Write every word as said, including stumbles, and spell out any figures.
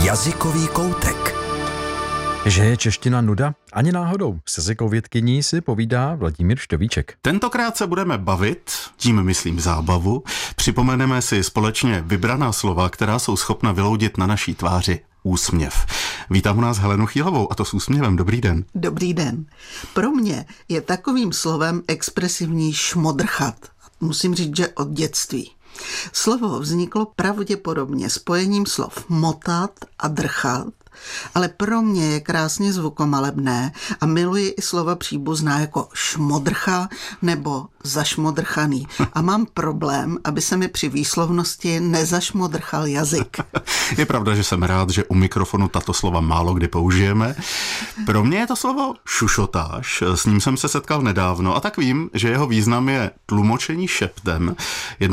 Jazykový koutek. Že je čeština nuda? Ani náhodou. S jazykovědkyní si povídá Vladimír Štovíček. Tentokrát se budeme bavit, tím myslím zábavu, připomeneme si společně vybraná slova, která jsou schopna vyloudit na naší tváři úsměv. Vítám u nás Helenu Chýlovou, a to s úsměvem. Dobrý den. Dobrý den. Pro mě je takovým slovem expresivní šmodrchat. Musím říct, že od dětství. Slovo vzniklo pravděpodobně spojením slov motat a drchat, ale pro mě je krásně zvukomalebné a miluji i slova příbuzná jako šmodrcha nebo zašmodrchaný. A mám problém, aby se mi při výslovnosti nezašmodrchal jazyk. Je pravda, že jsem rád, že u mikrofonu tato slova málo kdy použijeme. Pro mě je to slovo šušotáš, s ním jsem se setkal nedávno a tak vím, že jeho význam je tlumočení šeptem.